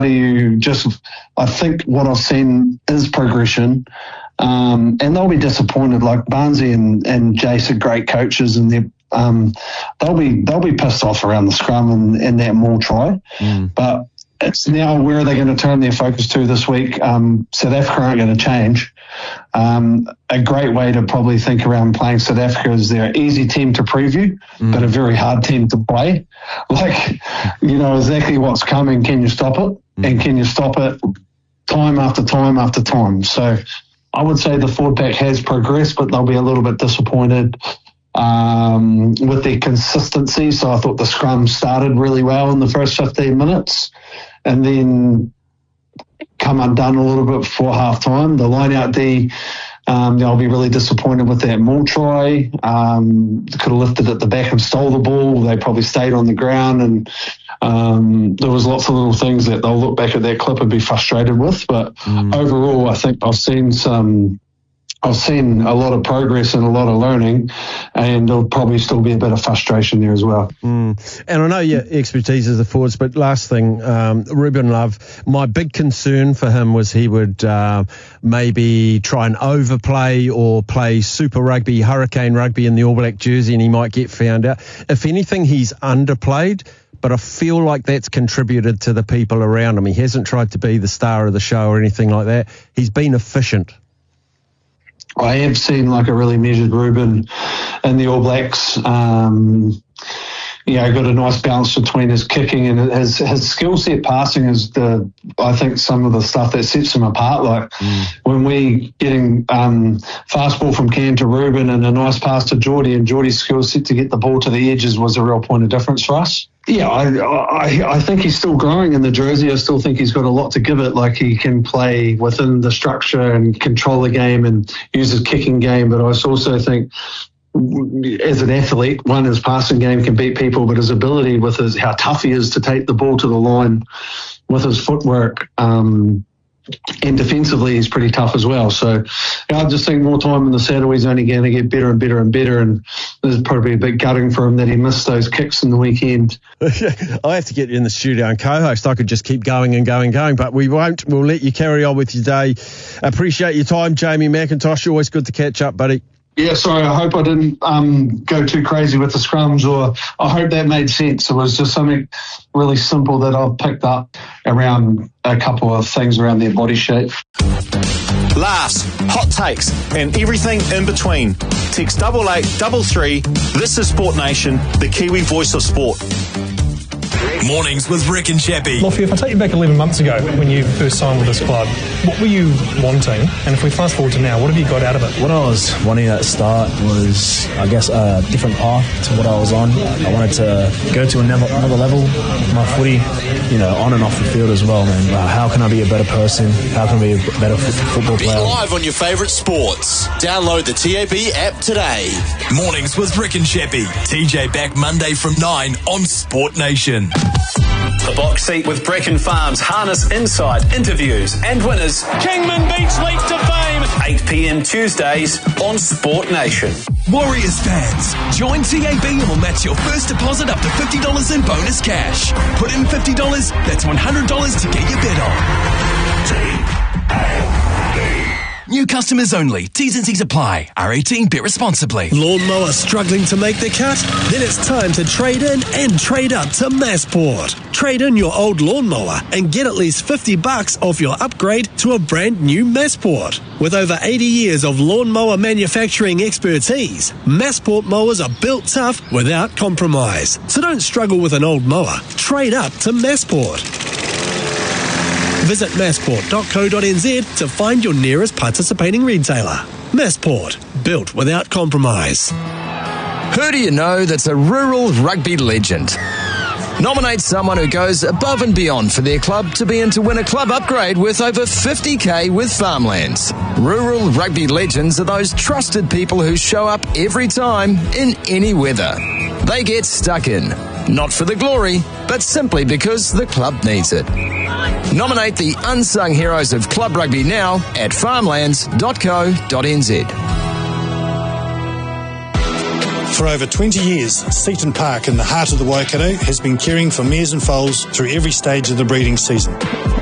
you I think what I've seen is progression. And they'll be disappointed. Like Barnesy and Jace are great coaches, and they'll be pissed off around the scrum and that maul try. But it's now, where are they going to turn their focus to this week? South Africa aren't going to change. A great way to probably think around playing South Africa is they're an easy team to preview, but a very hard team to play. Like, you know exactly what's coming. Can you stop it? And can you stop it time after time after time? So I would say the forward pack has progressed, but they'll be a little bit disappointed with their consistency. So I thought the scrum started really well in the first 15 minutes and then come undone a little bit before half-time. The line-out D, they'll be really disappointed with that maul try. Could have lifted at the back and stole the ball. They probably stayed on the ground, and there was lots of little things that they'll look back at that clip and be frustrated with. But overall, I think I've seen a lot of progress and a lot of learning, and there'll probably still be a bit of frustration there as well. And I know your expertise is the forwards, but last thing, Ruben Love, my big concern for him was he would maybe try and overplay or play Super Rugby, Hurricane Rugby in the All Black jersey, and he might get found out. If anything, he's underplayed, but I feel like that's contributed to the people around him. He hasn't tried to be the star of the show or anything like that. He's been efficient. I have seen like a really measured Ruben in the All Blacks. Got a nice balance between his kicking and his skill set. Passing is I think some of the stuff that sets him apart. Like when we getting fast ball from Cam to Ruben and a nice pass to Geordie, and Geordie's skill set to get the ball to the edges was a real point of difference for us. Yeah, I think he's still growing in the jersey. I still think he's got a lot to give it. Like, he can play within the structure and control the game and use his kicking game. But I also think, as an athlete, his passing game can beat people, but his ability with how tough he is to take the ball to the line with his footwork, and defensively he's pretty tough as well. So I just think more time in the saddle, he's only going to get better and better and better, and there's probably a bit gutting for him that he missed those kicks in the weekend. I have to get you in the studio and co-host. I could just keep going and going, but we won't. We'll let you carry on with your day. Appreciate your time, Jamie McIntosh. Always good to catch up, buddy. Yeah, sorry, I hope I didn't go too crazy with the scrums, or I hope that made sense. It was just something really simple that I've picked up around a couple of things around their body shape. Laughs, hot takes, and everything in between. Text 8833. This is Sport Nation, the Kiwi voice of sport. Mornings with Rick and Chappie. Loffy, if I take you back 11 months ago when you first signed with this club, what were you wanting? And if we fast forward to now, what have you got out of it? What I was wanting at the start was, I guess, a different path to what I was on. I wanted to go to another level with my footy, on and off the field as well, man. How can I be a better person? How can I be a better football player? Be live on your favourite sports. Download the TAB app today. Mornings with Rick and Chappie. TJ back Monday from 9 on Sport Nation. The box seat with Brecon Farms harness inside interviews and winners. Kingman beats Leap to fame. 8 p.m. Tuesdays on Sport Nation. Warriors fans, join TAB and we'll match your first deposit up to $50 in bonus cash. Put in $50, that's $100 to get your bet on. New customers only. T's and C's apply. R18, bet responsibly. Lawnmower struggling to make the cut? Then it's time to trade in and trade up to Massport. Trade in your old lawnmower and get at least $50 off your upgrade to a brand new Massport. With over 80 years of lawnmower manufacturing expertise, Massport mowers are built tough without compromise. So don't struggle with an old mower. Trade up to Massport. Visit massport.co.nz to find your nearest participating retailer. Massport, built without compromise. Who do you know that's a rural rugby legend? Nominate someone who goes above and beyond for their club to be in to win a club upgrade worth over $50,000 with Farmlands. Rural rugby legends are those trusted people who show up every time in any weather. They get stuck in, not for the glory, but simply because the club needs it. Nominate the unsung heroes of club rugby now at farmlands.co.nz. For over 20 years, Seaton Park in the heart of the Waikato has been caring for mares and foals through every stage of the breeding season.